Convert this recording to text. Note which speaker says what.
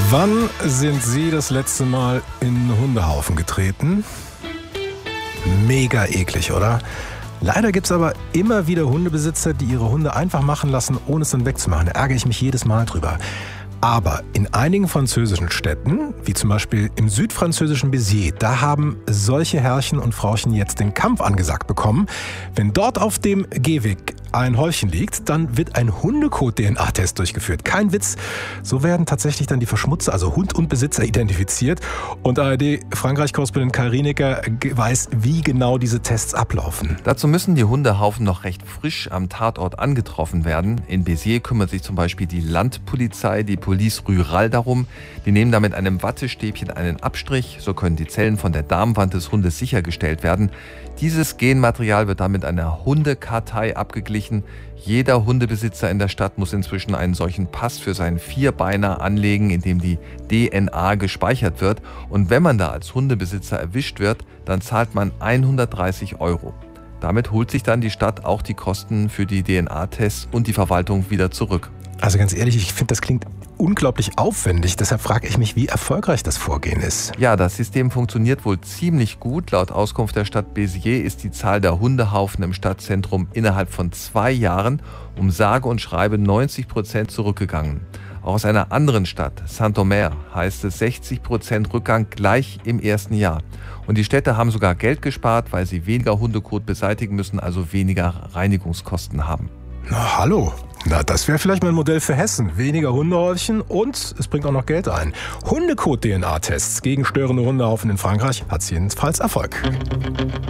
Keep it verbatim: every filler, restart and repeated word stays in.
Speaker 1: Wann sind Sie das letzte Mal in einen Hundehaufen getreten? Mega eklig, oder? Leider gibt es aber immer wieder Hundebesitzer, die ihre Hunde einfach machen lassen, ohne es dann wegzumachen. Da ärgere ich mich jedes Mal drüber. Aber in einigen französischen Städten, wie zum Beispiel im südfranzösischen Béziers, da haben solche Herrchen und Frauchen jetzt den Kampf angesagt bekommen. Wenn dort auf dem Gehweg ein Häufchen liegt, dann wird ein Hundekot-D N A-Test durchgeführt. Kein Witz. So werden tatsächlich dann die Verschmutzer, also Hund und Besitzer, identifiziert. Und A R D-Frankreich-Korrespondent Kai Rienecker weiß, wie genau diese Tests ablaufen.
Speaker 2: Dazu müssen die Hundehaufen noch recht frisch am Tatort angetroffen werden. In Béziers kümmert sich zum Beispiel die Landpolizei, die Police Rurale darum. Die nehmen da mit einem Wattestäbchen einen Abstrich. So können die Zellen von der Darmwand des Hundes sichergestellt werden. Dieses Genmaterial wird dann mit einer Hundekartei abgeglichen. Jeder Hundebesitzer in der Stadt muss inzwischen einen solchen Pass für seinen Vierbeiner anlegen, in dem die D N A gespeichert wird. Und wenn man da als Hundebesitzer erwischt wird, dann zahlt man hundertdreißig Euro. Damit holt sich dann die Stadt auch die Kosten für die D N A-Tests und die Verwaltung wieder zurück.
Speaker 1: Also ganz ehrlich, ich finde, das klingt unglaublich aufwendig. Deshalb frage ich mich, wie erfolgreich das Vorgehen ist.
Speaker 2: Ja, das System funktioniert wohl ziemlich gut. Laut Auskunft der Stadt Béziers ist die Zahl der Hundehaufen im Stadtzentrum innerhalb von zwei Jahren um sage und schreibe neunzig Prozent zurückgegangen. Auch aus einer anderen Stadt, Saint-Omer, heißt es sechzig Prozent Rückgang gleich im ersten Jahr. Und die Städte haben sogar Geld gespart, weil sie weniger Hundekot beseitigen müssen, also weniger Reinigungskosten haben.
Speaker 1: Na hallo, na das wäre vielleicht mal ein Modell für Hessen. Weniger Hundehäufchen und es bringt auch noch Geld ein. Hundekot-D N A-Tests gegen störende Hundehaufen in Frankreich hat jedenfalls Erfolg.